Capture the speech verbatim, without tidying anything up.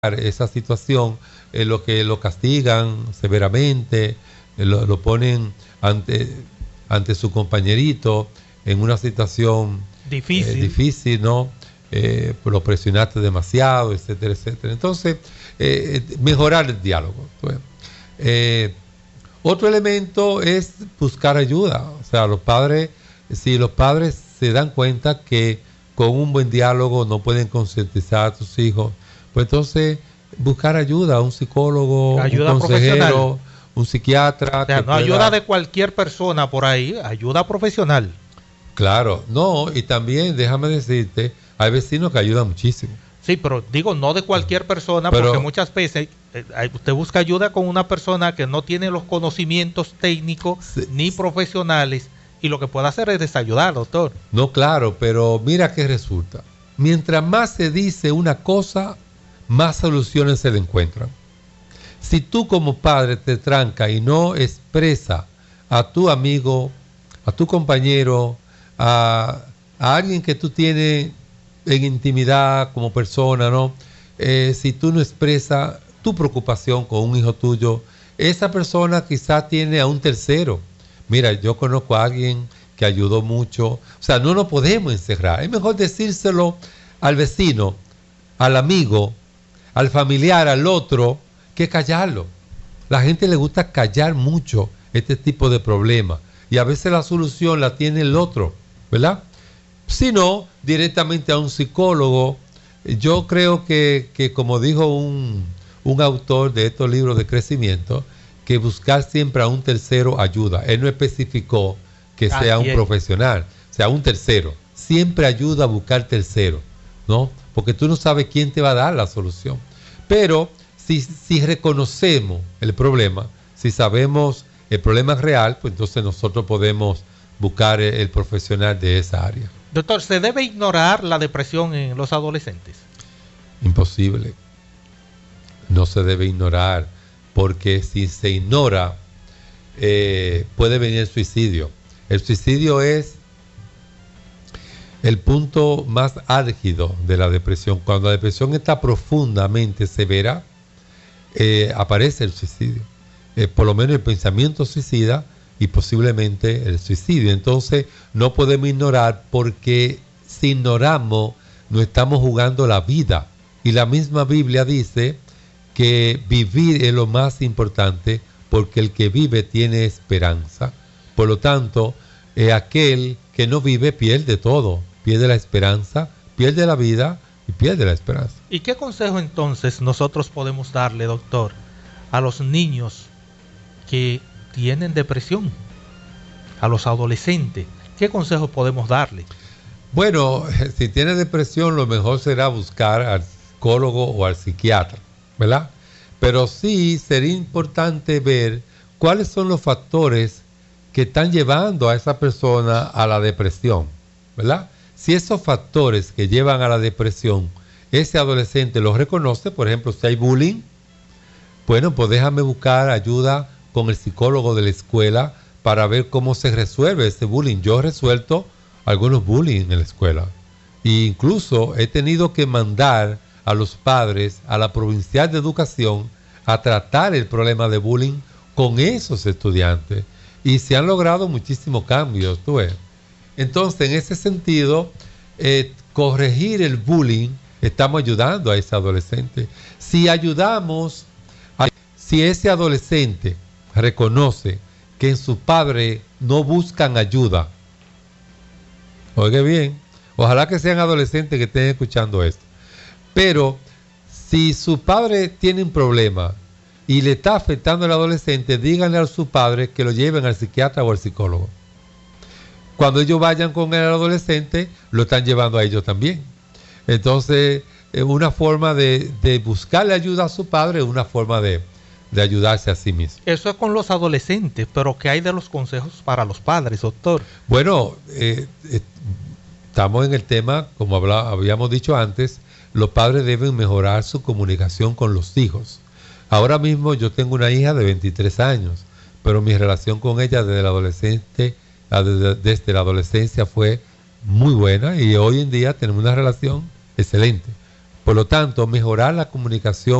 esa situación, eh, lo que lo castigan severamente, eh, lo, lo ponen ante, ante su compañerito en una situación difícil, eh, difícil, ¿no? Eh, lo presionaste demasiado, etcétera, etcétera. Entonces, eh, mejorar el diálogo. Pues, eh, otro elemento es buscar ayuda. O sea, los padres, si los padres se dan cuenta que con un buen diálogo no pueden concientizar a sus hijos, pues entonces buscar ayuda, un psicólogo, ayuda un consejero, profesional, un psiquiatra. o sea, que no pueda... ayuda de cualquier persona por ahí, ayuda profesional. Claro, no, y también déjame decirte, hay vecinos que ayudan muchísimo. Sí, pero digo, no de cualquier persona, pero, porque muchas veces eh, usted busca ayuda con una persona que no tiene los conocimientos técnicos sí, ni profesionales, y lo que puede hacer es desayudar, doctor. No, claro, pero mira qué resulta. Mientras más se dice una cosa, más soluciones se le encuentran. Si tú como padre te trancas y no expresa a tu amigo, a tu compañero, a, a alguien que tú tienes en intimidad como persona, ¿no? Eh, si tú no expresas tu preocupación con un hijo tuyo, esa persona quizás tiene a un tercero. Mira, yo conozco a alguien que ayudó mucho. O sea, no nos podemos encerrar. Es mejor decírselo al vecino, al amigo, al familiar, al otro, que callarlo. La gente le gusta callar mucho este tipo de problemas. Y a veces la solución la tiene el otro, ¿verdad? Si no, directamente a un psicólogo. Yo creo que, que como dijo un, un autor de estos libros de crecimiento, que buscar siempre a un tercero ayuda. Él no especificó que sea un profesional, sea un tercero. Siempre ayuda a buscar tercero, ¿no? Porque tú no sabes quién te va a dar la solución. Pero si, si reconocemos el problema, si sabemos el problema real, pues entonces nosotros podemos buscar el, el profesional de esa área. Doctor, ¿se debe ignorar la depresión en los adolescentes? Imposible. No se debe ignorar, porque si se ignora, eh, puede venir el suicidio. El suicidio es el punto más álgido de la depresión. Cuando la depresión está profundamente severa, eh, aparece el suicidio. Eh, por lo menos el pensamiento suicida y posiblemente el suicidio. Entonces no podemos ignorar, porque si ignoramos no estamos jugando la vida. Y la misma Biblia dice que vivir es lo más importante, porque el que vive tiene esperanza. Por lo tanto, eh, aquel que no vive pierde todo. Pierde la esperanza, pierde la vida y pierde la esperanza. ¿Y qué consejo entonces nosotros podemos darle, doctor, a los niños que tienen depresión, a los adolescentes? ¿Qué consejos podemos darle? Bueno, si tiene depresión, lo mejor será buscar al psicólogo o al psiquiatra, ¿verdad? Pero sí sería importante ver cuáles son los factores que están llevando a esa persona a la depresión, ¿verdad? Si esos factores que llevan a la depresión, ese adolescente los reconoce, por ejemplo, si hay bullying, bueno, pues déjame buscar ayuda con el psicólogo de la escuela para ver cómo se resuelve ese bullying. Yo he resuelto algunos bullying en la escuela. E incluso he tenido que mandar a los padres a la provincial de educación a tratar el problema de bullying con esos estudiantes. Y se han logrado muchísimos cambios, tú ves. Entonces, en ese sentido, eh, corregir el bullying, estamos ayudando a ese adolescente. Si ayudamos, a, si ese adolescente reconoce que en su padre no buscan ayuda, oiga bien, ojalá que sean adolescentes que estén escuchando esto, pero si su padre tiene un problema y le está afectando al adolescente, díganle a su padre que lo lleven al psiquiatra o al psicólogo. Cuando ellos vayan con el adolescente, lo están llevando a ellos también. Entonces, una forma de, de buscarle ayuda a su padre es una forma de, de ayudarse a sí mismo. Eso es con los adolescentes, pero ¿qué hay de los consejos para los padres, doctor? Bueno, eh, eh, estamos en el tema, como habla, habíamos dicho antes, los padres deben mejorar su comunicación con los hijos. Ahora mismo yo tengo una hija de veintitrés años, pero mi relación con ella desde la adolescente desde la adolescencia fue muy buena, y hoy en día tenemos una relación excelente. Por lo tanto, mejorar la comunicación